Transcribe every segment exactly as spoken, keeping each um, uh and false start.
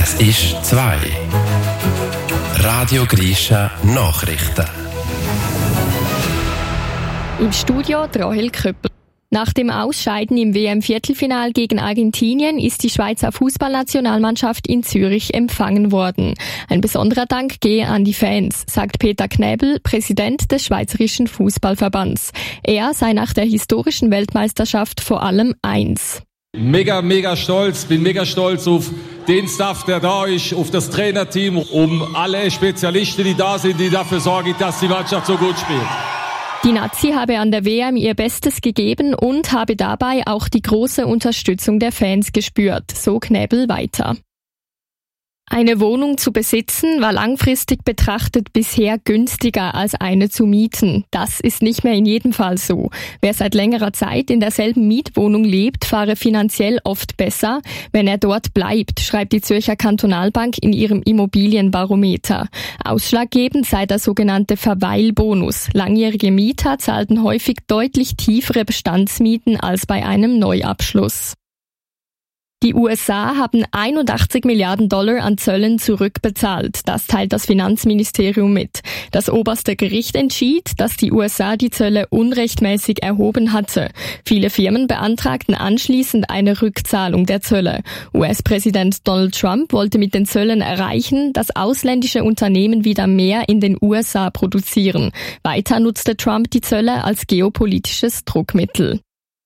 Es ist zwei. Radio Grisha Nachrichten. Im Studio Rahel Köppel. Nach dem Ausscheiden im W M-Viertelfinal gegen Argentinien ist die Schweizer Fußballnationalmannschaft in Zürich empfangen worden. Ein besonderer Dank gehe an die Fans, sagt Peter Knäbel, Präsident des Schweizerischen Fußballverbands. Er sei nach der historischen Weltmeisterschaft vor allem eins. Mega, mega stolz, bin mega stolz auf den Staff, der da ist, auf das Trainerteam, um alle Spezialisten, die da sind, die dafür sorgen, dass die Mannschaft so gut spielt. Die Nazi habe an der W M ihr Bestes gegeben und habe dabei auch die große Unterstützung der Fans gespürt, so Knäbel weiter. Eine Wohnung zu besitzen war langfristig betrachtet bisher günstiger als eine zu mieten. Das ist nicht mehr in jedem Fall so. Wer seit längerer Zeit in derselben Mietwohnung lebt, fahre finanziell oft besser, wenn er dort bleibt, schreibt die Zürcher Kantonalbank in ihrem Immobilienbarometer. Ausschlaggebend sei der sogenannte Verweilbonus. Langjährige Mieter zahlten häufig deutlich tiefere Bestandsmieten als bei einem Neuabschluss. Die U S A haben einundachtzig Milliarden Dollar an Zöllen zurückbezahlt. Das teilt das Finanzministerium mit. Das oberste Gericht entschied, dass die U S A die Zölle unrechtmäßig erhoben hatte. Viele Firmen beantragten anschließend eine Rückzahlung der Zölle. U S-Präsident Donald Trump wollte mit den Zöllen erreichen, dass ausländische Unternehmen wieder mehr in den U S A produzieren. Weiter nutzte Trump die Zölle als geopolitisches Druckmittel.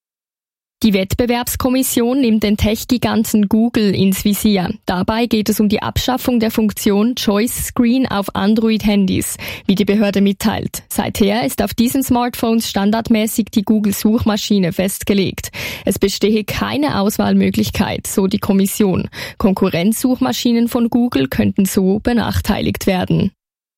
Die Wettbewerbskommission nimmt den Tech-Giganten Google ins Visier. Dabei geht es um die Abschaffung der Funktion Choice Screen auf Android-Handys, wie die Behörde mitteilt. Seither ist auf diesen Smartphones standardmäßig die Google-Suchmaschine festgelegt. Es bestehe keine Auswahlmöglichkeit, so die Kommission. Konkurrenzsuchmaschinen von Google könnten so benachteiligt werden.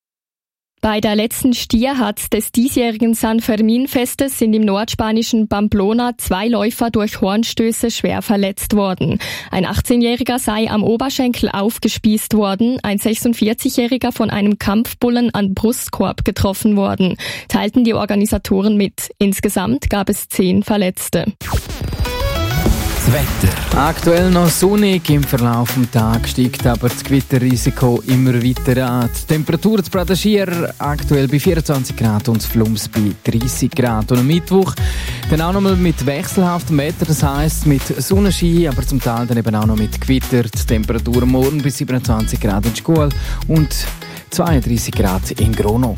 Bei der letzten Stierhatz des diesjährigen San Fermin-Festes sind im nordspanischen Pamplona zwei Läufer durch Hornstöße schwer verletzt worden. Ein achtzehnjähriger sei am Oberschenkel aufgespießt worden, ein sechsundvierzigjähriger von einem Kampfbullen an Brustkorb getroffen worden, teilten die Organisatoren mit. Insgesamt gab es zehn Verletzte. Das Wetter. Aktuell noch sonnig, im Verlauf des Tages steigt aber das Gewitterrisiko immer weiter an. Die Temperatur in Bradaschier aktuell bei vierundzwanzig Grad und Flums bei dreißig Grad. Und am Mittwoch dann auch noch mal mit wechselhaftem Wetter, das heisst mit Sonnenschein, aber zum Teil dann eben auch noch mit Gewitter. Die Temperatur morgen bei siebenundzwanzig Grad in Schkuhl und zweiunddreißig Grad in Grono.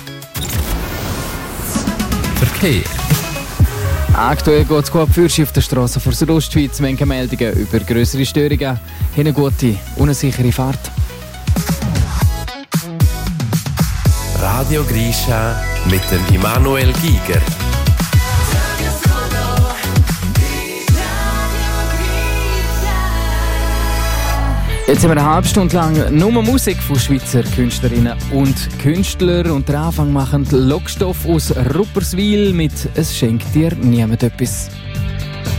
Verkehr. Aktuell geht es gut für auf der Straße vor Südostschweiz. Menge Meldungen über grössere Störungen. Eine gute, unsichere Fahrt. Radio Grisha mit dem Immanuel Giger. Jetzt haben wir eine halbe Stunde lang nur Musik von Schweizer Künstlerinnen und Künstlern. Und den Anfang machen Lockstoff aus Rupperswil mit «Es schenkt dir niemand etwas».